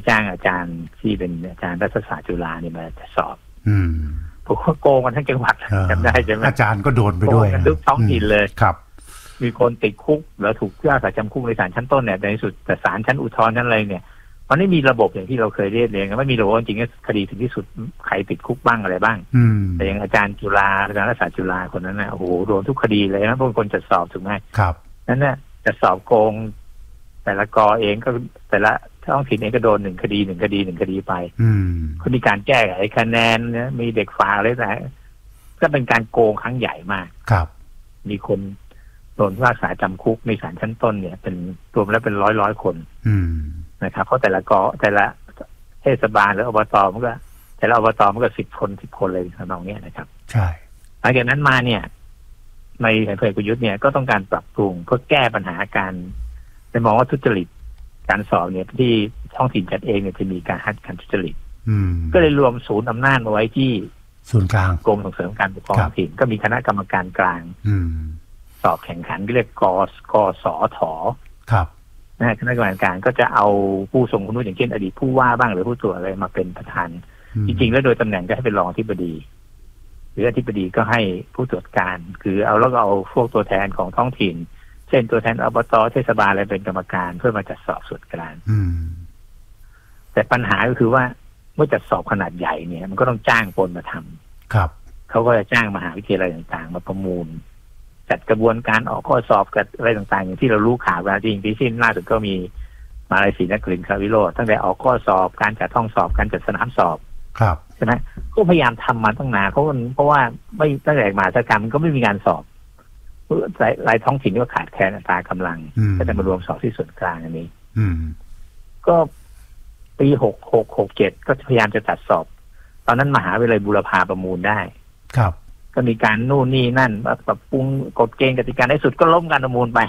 จ้างอาจารย์ที่เป็นอาจารย์รัฐศาสตร์จุฬาเนี่ยมาสอบผมก็โกงกันทั้งจังหวัดจำได้ใช่ไหมอาจารย์ก็โดนไปด้วยกันทุกท้องถิ่นเลยครับมีคนติดคุกแล้วถูกพิพากษาจำคุกในศาลชั้นต้นเนี่ยในที่สุดแต่ศาลชั้นอุทธรณ์ชั้นอะไรเนี่ยมันไม่มีระบบอย่างที่เราเคยเรียนไม่มีระบบจริงๆคดีถึงที่สุดใครติดคุกบ้างอะไรบ้างแต่อย่างอาจารย์จุฬาอาจารย์รัฐศาสตร์จุฬาคนนั้นนะโอ้โหโดนทุกคดีเลยนะพวกคนจัดสอบถูกไหมครับนั่นน่ะจัดสอบโกงแต่ละกอเองก็แต่ละท้องถิ่นเองก็โดน1 คดีไปเขามีการแก้ไขคะแนนนะมีเด็กฝากอะไรแต่ก็เป็นการโกงครั้งใหญ่มากครับมีคนโดนพิพากษาจำคุกในศาลชั้นต้นเนี่ยเป็นรวมแล้วเป็นร้อยคนนะครับเพราะแต่ละเทศบาลหรืออบตมันก็แต่ละอบตมันก็10 คนเลยทำนองนี้นะครับใช่หลังจากนั้นมาเนี่ยในพลเอกประยุทธ์เนี่ยก็ต้องการปรับปรุงเพื่อแก้ปัญหาการไปมองว่าทุจริตการสอบเนี่ยที่ท้องถิ่นจัดเองเนี่ยจะมีการหักการทุจริตก็เลยรวมศูนย์อำนาจมาไว้ที่ศูนย์กลางกรมส่งเสริมการปกครองท้องถิ่นก็มีคณะกรรมการกลางสอบแข่งขันเรียกกสทครับนะคณะกรรมการกลางก็จะเอาผู้ทรงคุณวุฒิอย่างเช่นอดีตผู้ว่าบ้างหรือผู้ตรวจอะไรมาเป็นประธานจริงๆแล้วโดยตำแหน่งก็ให้เป็นรองอธิบดีหรืออธิบดีก็ให้ผู้ตรวจการคือเอาแล้วก็เอาพวกตัวแทนของท้องถิ่นเช่นตัวแทนอบตเทศบาลอะไรเป็นกรรมการเพื่อมาจัดสอบส่วนกลางแต่ปัญหาก็คือว่าเมื่อจัดสอบขนาดใหญ่เนี่ยมันก็ต้องจ้างคนมาทำครับเขาก็จะจ้างมหาวิทยาลัยต่างๆมาประมูลจัดกระบวนการออกข้อสอบกับอะไรต่างๆอย่างที่เรารู้ข่าวจริงที่สิ้นล่าสุดก็มีมหาวิทยาลัยศรีนครินทร์วิโรจน์ตั้งแต่ออกข้อสอบการจัดห้องสอบการจัดสนามสอบครับใช่ไหมก็พยายามทำมาตั้งนานเพราะว่าไม่ตั้งแต่มหาวิทยาลัยมันก็ไม่มีการสอบหลายท้องถิ่นก็ขาดแคลนอัตรากำลังก็จะมารวมสอบที่ส่วนกลางอันนี้ก็ปี66-67ก็พยายามจะจัดสอบตอนนั้นมหาวิทยาลัยบูรพาประมูลได้ครับก็มีการนู่นนี่นั่นปรับปรุงกฎเกณฑ์กติกาในสุดก็ล้มการประมูลไป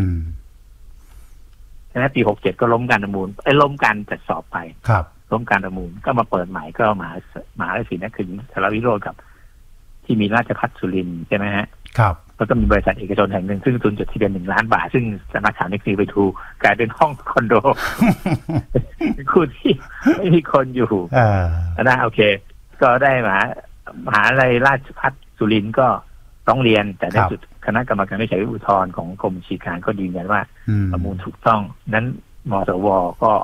นะปี67ก็ล้มการประมูลล้มการจัดสอบไปครับล้มการประมูลก็มาเปิดใหม่ก็มหาวิทยาลัยศรีนครินทร์วิโรจน์กับที่มีราชภัฏสุรินทร์ใช่ไหมฮะครับแล้วก็มีบริษัทเอกชนแห่งหนึ่งซึ่งทุนจดทะเบียน1 ล้านบาทซึ่งสำนักข่าวเน็กซีไปดูกลายเป็นห้องคอนโดคู่ที่ไม่มีคนอยู่นะโอเคก็ได้มหาลัยราชภัฏสุรินทร์ก็ร้องเรียนแต่ในสุดคณะกรรมการวิจัยอุทธรณ์ของกรมบัญชีกลางก็ยืนยันว่าประมูลถูกต้องนั้นมสวก็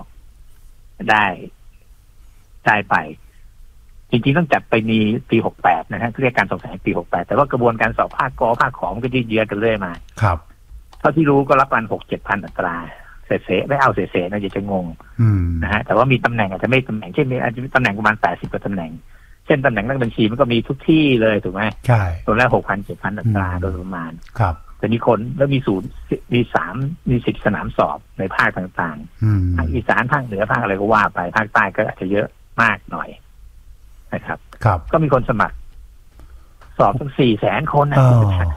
ได้ไปจริงๆต้องจัดไปมีปี68นะฮะเรียกการสอบสวนปี68แต่ว่ากระบวนการสอบภาคภาคขอมันก็ยืดเยื้อกันเรื่อยมาครับเท่าที่รู้ก็รับกัน 6-7 พันอัตราเสไม่เอาเสนะจะงงนะฮะแต่ว่ามีตำแหน่งอาจจะไม่ตำแหน่งเช่นอาจจะมีตำแหน่งประมาณ80 กว่าตำแหน่งเช่นตำแหน่งนักบัญชีมันก็มีทุกที่เลยถูกไหมใช่ตัวแรก 6,000-7,000 อัตราโดยประมาณครับแต่มีคนแล้วมีศูนย์มี10 สนามสอบในภาคต่างๆภาคอีสานภาคเหนือภาคอะไรก็ว่าไปภาคใต้ก็อาจจะเยอะมากหน่อยนะครับก็มีคนสมัครสอบตั้ง400,000 คนนะ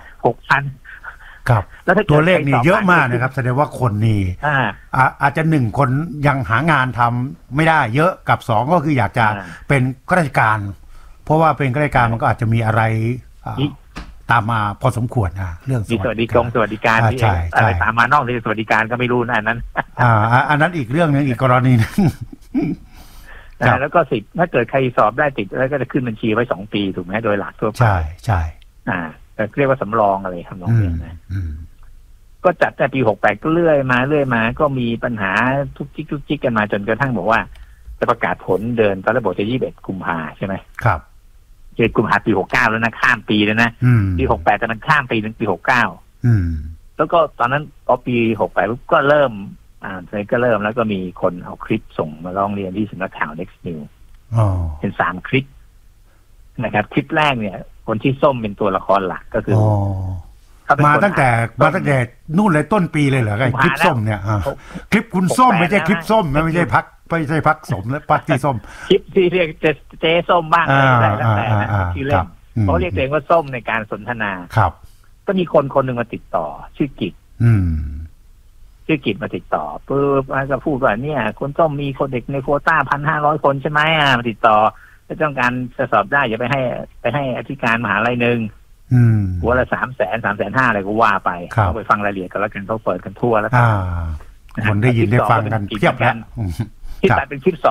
6,000 ครับแล้วตัวเลขนี่เยอะมากนะครับแสดงว่าคนนี่อาจจะ1 คนยังหางานทำไม่ได้เยอะกับ2ก็คืออยากจะเป็นข้าราชการเพราะว่าเป็นข้าราชการมันก็อาจจะมีอะไรตามมาพอสมควรนะเรื่องสวัสดิการที่อะไรตามมานอกที่สวัสดิการก็ไม่รู้นะอันนั้นอีกเรื่องนึงอีกกรณีนึงแล้วก็10ถ้าเกิดใครสอบได้ติดแล้วก็จะขึ้นบัญชีไว้2 ปีถูกไหมโดยหลักทั่วไปใช่เรียกว่าสำรองอะไรทำนองนี้นะก็จัดแต่ปี68ก็เรื่อยมาก็มีปัญหาทุกจิกกันมาจนกระทั่งบอกว่าจะประกาศผลเดินตอนแรกบอกจะ21 กุมภาใช่ไหมครับ 21 กุมภาปี69แล้วนะข้ามปีแล้วนะปี68แต่มันข้ามปีถึงปี69แล้วก็ตอนนั้นพอปี68ก็เริ่มแล้วก็มีคนเอาคลิปส่งมาร้องเรียนที่สำนักข่าว Next News เป็น3 คลิปนะครับคลิปแรกเนี่ยคนที่ส้มเป็นตัวละครหลักก็คือมาตั้งแต่นู่นเลยต้นปีเลยเหรอไอ้คลิปส้มเนี่ยคลิปคุณส้มไม่ใช่คลิปส้มนะไม่ใช่พักสมและพักที่ส้มคลิปที่เรียกเจ๊ส้มบ้างอะไรแล้วแต่ที่เล่นเขาเรียกตัวเองว่าส้มในการสนทนาครับก็มีคนหนึ่งมาติดต่อชื่อกิจมาติดต่อปุ๊บก็พูดว่าเนี่ยคนส้มมีคนเด็กในโควต้า 1,500 คนใช่ไหมมาติดต่อถ้าต้องการจะสอบได้อย่าไปให้อธิการมหาลัยนึงหัวละ300,000-350,000อะไรก็ว่าไปเขาไปฟังรายละเอียดกันแล้วกันเขาเปิดกันทั่วแล้วคนได้ยินได้ฟังกันเพียบแล้วที่ตัดเป็นคลิป